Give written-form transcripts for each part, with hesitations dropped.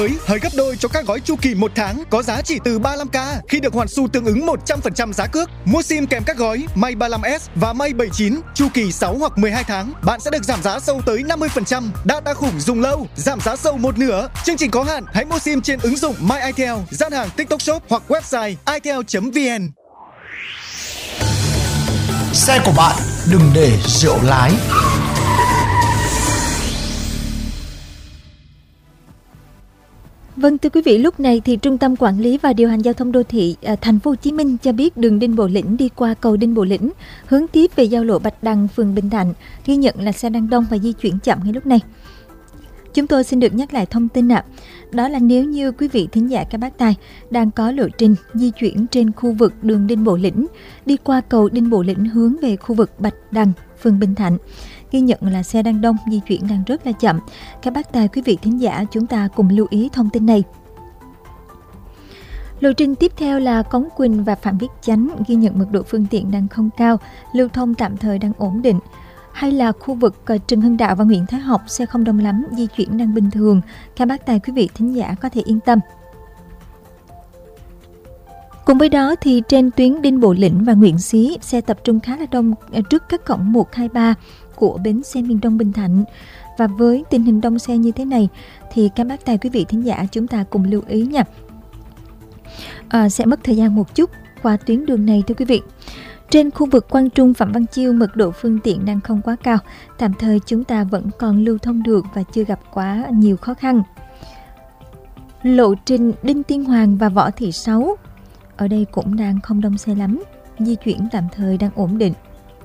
Hời gấp đôi cho các gói chu kỳ 1 tháng có giá chỉ từ 35k khi được hoàn xu tương ứng 100% giá cước. Mua sim kèm các gói May 35S và May 79 chu kỳ 6 hoặc 12 tháng, bạn sẽ được giảm giá sâu tới 50%. Data khủng dùng lâu, giảm giá sâu một nửa. Chương trình có hạn, hãy mua sim trên ứng dụng My itel, gian hàng TikTok Shop hoặc website itel.vn. Xe của bạn đừng để rượu lái. Vâng, thưa quý vị, lúc này thì Trung tâm Quản lý và Điều hành Giao thông Đô thị Thành phố Hồ Chí Minh cho biết đường Đinh Bộ Lĩnh đi qua cầu Đinh Bộ Lĩnh hướng tiếp về giao lộ Bạch Đằng, phường Bình Thạnh, ghi nhận là xe đang đông và di chuyển chậm ngay lúc này. Chúng tôi xin được nhắc lại thông tin ạ. Đó là nếu như quý vị thính giả các bác tài đang có lộ trình di chuyển trên khu vực đường Đinh Bộ Lĩnh đi qua cầu Đinh Bộ Lĩnh hướng về khu vực Bạch Đằng, phường Bình Thạnh, ghi nhận là xe đang đông, di chuyển đang rất là chậm. Các bác tài, quý vị thính giả, chúng ta cùng lưu ý thông tin này. Lộ trình tiếp theo là Cống Quỳnh và Phạm Viết Chánh, ghi nhận mật độ phương tiện đang không cao, lưu thông tạm thời đang ổn định. Hay là khu vực Trần Hưng Đạo và Nguyễn Thái Học, xe không đông lắm, di chuyển đang bình thường. Các bác tài, quý vị thính giả có thể yên tâm. Cùng với đó thì trên tuyến Đinh Bộ Lĩnh và Nguyễn Xí, xe tập trung khá là đông trước các cổng 1, 2, 3 của bến xe miền Đông Bình Thạnh. Và với tình hình đông xe như thế này thì các bác tài, quý vị thính giả chúng ta cùng lưu ý nha. Sẽ mất thời gian một chút qua tuyến đường này thưa quý vị. Trên khu vực Quang Trung, Phạm Văn Chiêu, mật độ phương tiện đang không quá cao. Tạm thời chúng ta vẫn còn lưu thông được và chưa gặp quá nhiều khó khăn. Lộ trình Đinh Tiên Hoàng và Võ Thị Sáu, ở đây cũng đang không đông xe lắm, di chuyển tạm thời đang ổn định.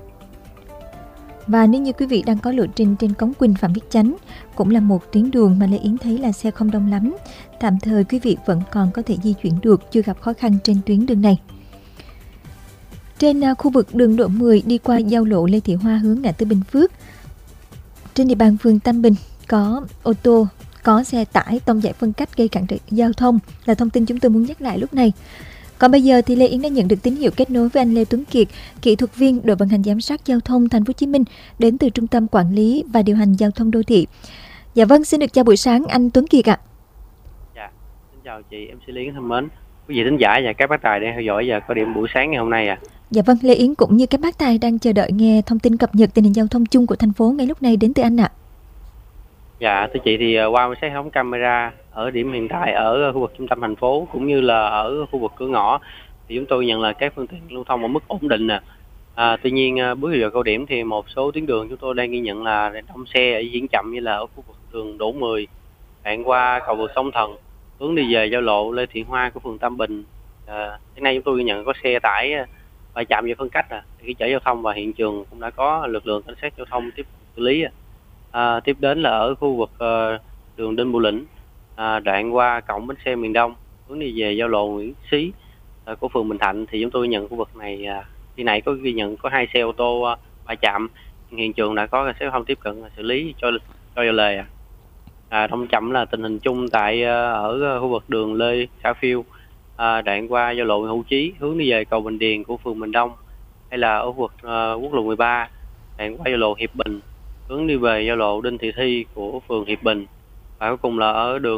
Và nếu như quý vị đang có lộ trình trên Cống Quỳnh, Phạm Viết Chánh, cũng là một tuyến đường mà Lê Yến thấy là xe không đông lắm. Tạm thời quý vị vẫn còn có thể di chuyển được, chưa gặp khó khăn trên tuyến đường này. Trên khu vực đường Độ 10 đi qua giao lộ Lê Thị Hoa hướng ngã tư Bình Phước, trên địa bàn phường Tam Bình có ô tô, có xe tải tông giải phân cách gây cản trở giao thông, là thông tin chúng tôi muốn nhắc lại lúc này. Còn bây giờ thì Lê Yến đã nhận được tín hiệu kết nối với anh Lê Tuấn Kiệt, kỹ thuật viên đội vận hành giám sát giao thông Thành phố Hồ Chí Minh, đến từ Trung tâm Quản lý và Điều hành Giao thông Đô thị. Dạ vâng, xin được chào buổi sáng anh Tuấn Kiệt ạ. Dạ, xin chào chị MC Lê Yến thân mến, quý vị thính giả và các bác tài đang theo dõi và có điểm buổi sáng ngày hôm nay ạ. Dạ vâng, Lê Yến cũng như các bác tài đang chờ đợi nghe thông tin cập nhật tình hình giao thông chung của thành phố ngay lúc này đến từ anh ạ. Dạ, thưa chị thì qua hệ thống camera ở điểm hiện tại ở khu vực trung tâm thành phố cũng như là ở khu vực cửa ngõ thì chúng tôi nhận là các phương tiện lưu thông ở mức ổn định nè. Tuy nhiên bước vào cao điểm thì một số tuyến đường chúng tôi đang ghi nhận là đông xe ở diễn chậm, như là ở khu vực đường Đỗ 10 đoạn qua cầu vượt Sông Thần hướng đi về giao lộ Lê Thị Hoa của phường Tam Bình. Hiện nay chúng tôi ghi nhận có xe tải va chạm về phân cách khi chở giao thông, và hiện trường cũng đã có lực lượng cảnh sát giao thông tiếp xử lý. Tiếp đến là ở khu vực đường Đinh Bộ Lĩnh đoạn qua cổng bến xe miền Đông hướng đi về giao lộ Nguyễn Xí của phường Bình Thạnh, thì chúng tôi nhận khu vực này khi này có ghi nhận có 2 xe ô tô va chạm. Hiện trường đã có cảnh sát giao thông tiếp cận xử lý cho vào lề. Đông chậm là tình hình chung tại ở khu vực đường Lê Khả Phiêu đoạn qua giao lộ Hữu Chí hướng đi về cầu Bình Điền của phường Bình Đông, hay là ở khu vực quốc lộ 13 đoạn qua giao lộ Hiệp Bình hướng đi về giao lộ Đinh Thị Thi của phường Hiệp Bình, và cuối cùng là ở đường